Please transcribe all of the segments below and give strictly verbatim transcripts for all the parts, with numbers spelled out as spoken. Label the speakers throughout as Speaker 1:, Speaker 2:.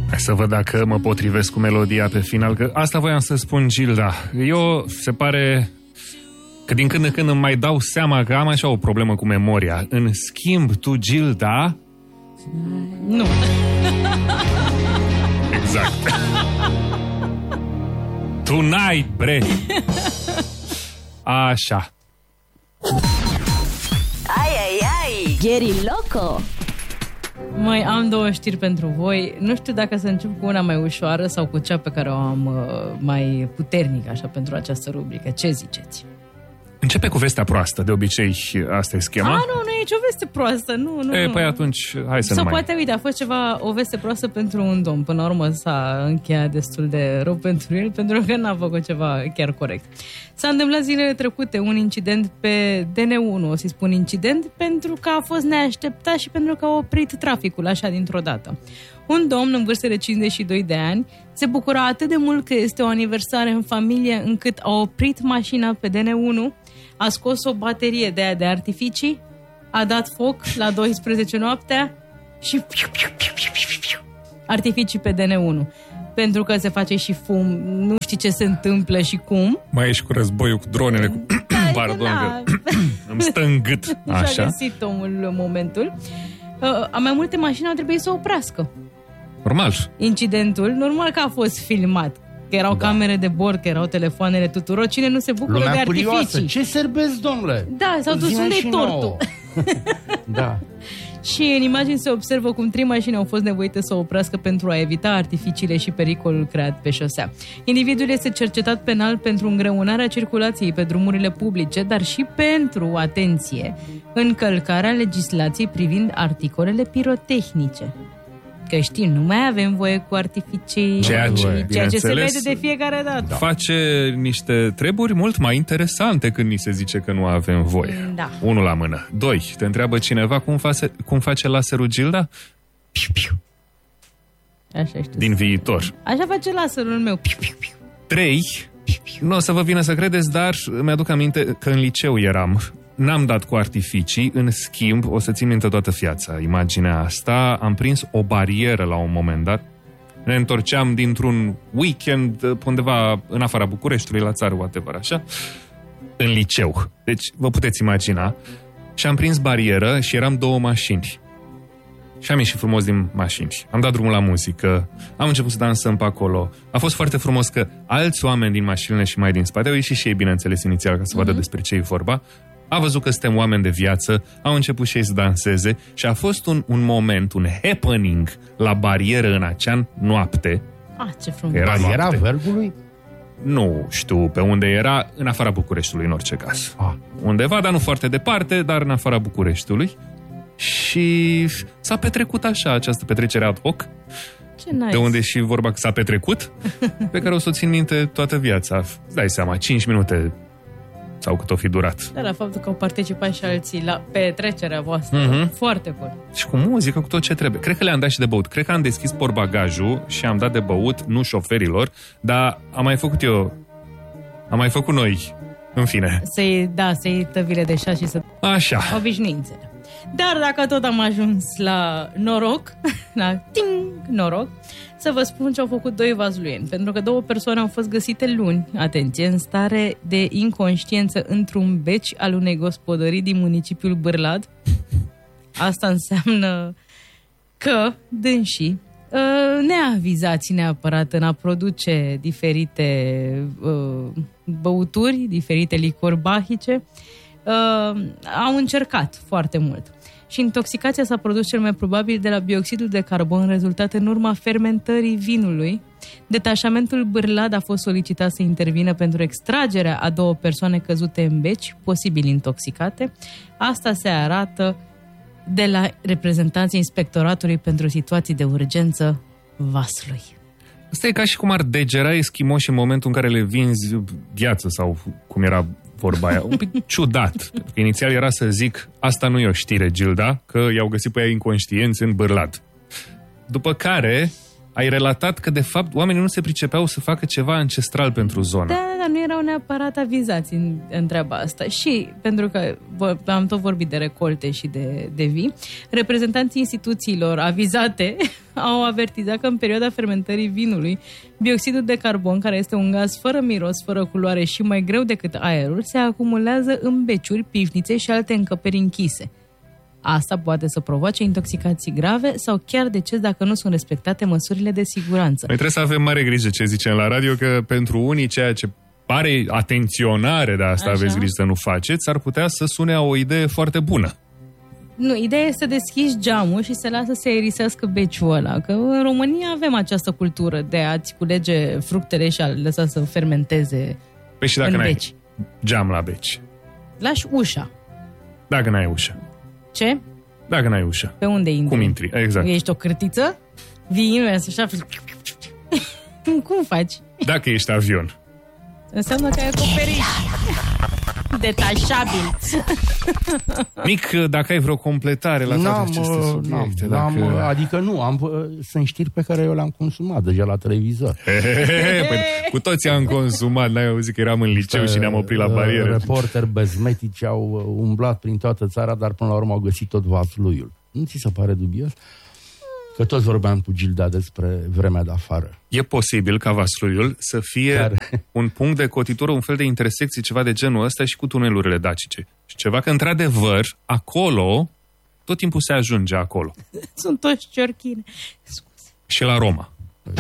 Speaker 1: Hai să văd dacă mă potrivesc cu melodia pe final, că asta voiam să spun, Gilda. Eu, se pare că din când în când îmi mai dau seama că am așa o problemă cu memoria. În schimb, tu, Gilda...
Speaker 2: Nu.
Speaker 1: Exact. Tu n-ai, bre. Așa.
Speaker 3: Ai, ai, ai, Geri Loco.
Speaker 2: Mai am două știri pentru voi. Nu știu dacă să încep cu una mai ușoară sau cu cea pe care o am uh, mai puternică, așa, pentru această rubrică. Ce ziceți?
Speaker 1: Începe cu vestea proastă, de obicei asta e schema.
Speaker 2: A, nu, nu e nicio veste proastă, nu, nu.
Speaker 1: E,
Speaker 2: nu.
Speaker 1: păi atunci, hai să
Speaker 2: Sau
Speaker 1: nu mai...
Speaker 2: poate, uite, a fost ceva, o veste proastă pentru un domn. Până la urmă s-a încheiat destul de rău pentru el, pentru că n-a făcut ceva chiar corect. S-a întâmplat zilele trecute un incident pe D N unu, o să-i spun incident, pentru că a fost neașteptat și pentru că a oprit traficul, așa, dintr-o dată. Un domn în vârstă de cincizeci și doi de ani se bucura atât de mult că este o aniversare în familie, încât a oprit mașina pe D N unu, a scos o baterie de aia de artificii, a dat foc la douăsprezece noaptea și artificii pe D N unu. Pentru că se face și fum, nu știi ce se întâmplă și cum.
Speaker 1: Mai ești cu războiul, cu dronele, cu... Pardon,
Speaker 2: da.
Speaker 1: că îmi stă în gât. Așa.
Speaker 2: Și-a găsit omul momentul. A mai multe mașini au trebuit să oprească.
Speaker 1: Normal.
Speaker 2: Incidentul, normal că a fost filmat. Că erau da. camere de bord, că erau telefoanele tuturor. Cine nu se bucură
Speaker 4: Lumea
Speaker 2: de artificii?
Speaker 4: curioasă. Ce serbezi, domnule?
Speaker 2: Da, s-au dus unde-i tortul.
Speaker 4: Da.
Speaker 2: Și în imagini se observă cum trei mașini au fost nevoite să oprească pentru a evita artificiile și pericolul creat pe șosea. Individul este cercetat penal pentru îngreunarea circulației pe drumurile publice, dar și pentru, atenție, încălcarea legislației privind articolele pirotehnice. Că știm, nu mai avem voie cu artificii,
Speaker 1: ceea ce,
Speaker 2: ceea ce se vede de fiecare dată.
Speaker 1: Face niște treburi mult mai interesante când ni se zice că nu avem voie.
Speaker 2: Da.
Speaker 1: Unul la mână. Doi, te întreabă cineva cum face, cum face laserul, Gilda? Piu, piu.
Speaker 2: Așa știu.
Speaker 1: Din viitor.
Speaker 2: Așa face laserul meu. Piu, piu, piu.
Speaker 1: Trei, nu o să vă vină să credeți, dar mi-aduc aminte că în liceu eram. N-am dat cu artificii, în schimb, o să țin minte toată viața imaginea asta, am prins o barieră la un moment dat. Ne întorceam dintr-un weekend undeva în afara Bucureștiului, la țară, whatever, așa, în liceu. Deci, vă puteți imagina. Și am prins barieră și eram două mașini. Și am ieșit frumos din mașini. Am dat drumul la muzică, am început să dansăm pe acolo. A fost foarte frumos că alți oameni din mașinile și mai din spate au ieșit și ei, bineînțeles, inițial, ca să vadă mm-hmm. despre ce e vorba. A văzut că suntem oameni de viață, au început și ei să danseze și a fost un, un moment, un happening la barieră în acea noapte.
Speaker 2: Ah, ce frumos.
Speaker 1: Era
Speaker 4: Bariera Vârgului?
Speaker 1: Nu știu pe unde era, în afara Bucureștiului, în orice caz.
Speaker 4: Ah.
Speaker 1: Undeva, dar nu foarte departe, dar în afara Bucureștiului. Și s-a petrecut așa această petrecere ad hoc.
Speaker 2: Ce nice.
Speaker 1: De unde și vorba că s-a petrecut, pe care o să o țin minte toată viața. Îți dai seama, cinci minute sau cât o fi durat.
Speaker 2: Dar la faptul că au participat și alții la petrecerea voastră,
Speaker 1: Mm-hmm.
Speaker 2: foarte bun.
Speaker 1: Și cu muzică, cu tot ce trebuie. Cred că le-am dat și de băut. Cred că am deschis portbagajul și am dat de băut, nu șoferilor, dar am mai făcut eu, am mai făcut noi, în fine.
Speaker 2: Să-i, da, să-i tăvile de șa și să...
Speaker 1: Așa.
Speaker 2: Obișnuințele. Dar dacă tot am ajuns la noroc, la ting, noroc, să vă spun ce au făcut doi vazluieni. Pentru că două persoane au fost găsite luni, atenție, în stare de inconștiență într-un beci al unei gospodării din municipiul Bârlad. Asta înseamnă că dânsii, neavizați neapărat în a produce diferite băuturi, diferite licori bahice, au încercat foarte mult. Și intoxicația s-a produs cel mai probabil de la bioxidul de carbon rezultat în urma fermentării vinului. Detașamentul Bârlad a fost solicitat să intervină pentru extragerea a două persoane căzute în beci, posibil intoxicate. Asta se arată de la reprezentanții Inspectoratului pentru Situații de Urgență Vaslui.
Speaker 1: Asta e ca și cum ar degera eschimoși în momentul în care le vinzi gheață sau cum era vorba aia. Un pic ciudat. Pentru că inițial era să zic, asta nu e o știre, Gilda, că i-au găsit pe ea inconștienți în Bârlad. După care ai relatat că, de fapt, oamenii nu se pricepeau să facă ceva ancestral pentru zona.
Speaker 2: Da, dar nu erau neapărat avizați în, în treaba asta. Și, pentru că am tot vorbit de recolte și de, de vii, reprezentanții instituțiilor avizate au avertizat că în perioada fermentării vinului, bioxidul de carbon, care este un gaz fără miros, fără culoare și mai greu decât aerul, se acumulează în beciuri, pivnițe și alte încăperi închise. Asta poate să provoace intoxicații grave sau chiar deces dacă nu sunt respectate măsurile de siguranță.
Speaker 1: Noi trebuie să avem mare grijă ce zicem la radio, că pentru unii ceea ce pare atenționare, de asta
Speaker 2: Așa.
Speaker 1: aveți grijă să nu faceți, ar putea să sune o idee foarte bună.
Speaker 2: Nu, ideea este să deschizi geamul și să lasă să aerisească beciul ăla, că în România avem această cultură de a-ți culege fructele și a-l lăsa să fermenteze
Speaker 1: Păi și dacă
Speaker 2: în
Speaker 1: n-ai
Speaker 2: beci.
Speaker 1: geam la beci?
Speaker 2: Lași ușa.
Speaker 1: Dacă n-ai ușă.
Speaker 2: Ce?
Speaker 1: Dacă n-ai ușă.
Speaker 2: Pe unde intri?
Speaker 1: Cum intri? Exact.
Speaker 2: Ești o cârtiță? Vii invers, așa... Cum faci?
Speaker 1: Dacă ești avion.
Speaker 2: Înseamnă că ai acoperiș. Detașabil.
Speaker 1: Mic, dacă ai vreo completare la toate
Speaker 4: N-am,
Speaker 1: aceste
Speaker 4: uh,
Speaker 1: subiecte.
Speaker 4: n-am,
Speaker 1: dacă...
Speaker 4: n-am, adică nu, am, uh, sunt știri pe care eu le-am consumat deja la televizor.
Speaker 1: Păi, cu toții am consumat, n-ai auzit că eram în liceu și ne-am oprit la barieră.
Speaker 4: Reporteri bezmetici au uh, umblat prin toată țara, dar până la urmă au găsit tot vasluiul. Nu ți se pare dubios? Că toți vorbeam cu Gilda despre vremea de afară.
Speaker 1: E posibil ca Vasluiul să fie
Speaker 4: Care?
Speaker 1: un punct de cotitură, un fel de intersecție, ceva de genul ăsta și cu tunelurile dacice. Și ceva că, într-adevăr, acolo, tot timpul se ajunge acolo.
Speaker 2: Sunt toți ciorchine. Scuze.
Speaker 1: Și la Roma.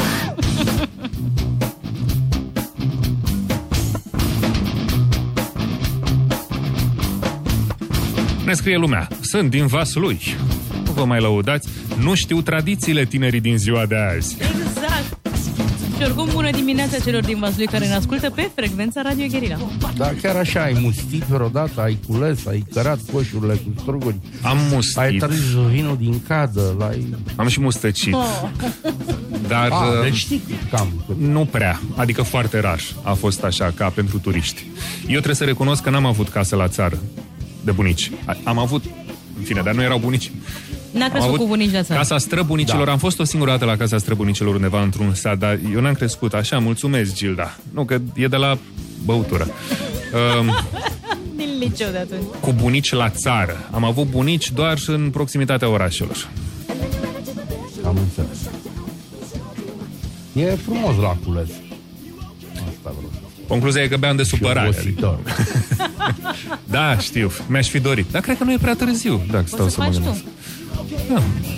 Speaker 1: Ne scrie lumea. Sunt din Vaslui. Nu vă mai lăudați. Nu știu tradițiile tinerii din ziua de azi.
Speaker 2: Exact. Și oricum, bună dimineața celor din Vaslui care ne ascultă pe frecvența Radio Guerilla.
Speaker 4: Dar chiar așa, ai mustit vreodată, ai cules, ai cărat coșurile cu struguri,
Speaker 1: Am mustit.
Speaker 4: ai tărs vinul din cadă, l-ai...
Speaker 1: Am și mustăcit.
Speaker 2: Oh.
Speaker 1: Dar...
Speaker 4: A,
Speaker 1: uh,
Speaker 4: deci știi cam...
Speaker 1: Nu prea, adică foarte rar a fost așa, ca pentru turiști. Eu trebuie să recunosc că n-am avut casă la țară de bunici. Am avut, în fine, dar nu erau bunici.
Speaker 2: N-a
Speaker 1: Am
Speaker 2: crescut
Speaker 1: avut
Speaker 2: cu bunici la țară.
Speaker 1: casa străbunicilor, da. Am fost o singură dată la casa străbunicilor undeva într-un sat, dar eu n-am crescut așa, mulțumesc, Gilda. Nu, că e de la băutură. Um,
Speaker 2: Din liceu de atunci.
Speaker 1: cu bunici la țară. Am avut bunici doar în proximitatea orașelor.
Speaker 4: Am înțeles. E frumos la cules. Asta vreau.
Speaker 1: Concluzia e că beam de supărare.
Speaker 4: Obositor.
Speaker 1: Da, știu, mi-aș fi dorit. Dar cred că nu e prea târziu, dacă stau
Speaker 2: Poți
Speaker 1: să
Speaker 2: să
Speaker 1: mă
Speaker 2: faci
Speaker 1: gândesc.
Speaker 2: tu.
Speaker 1: Da.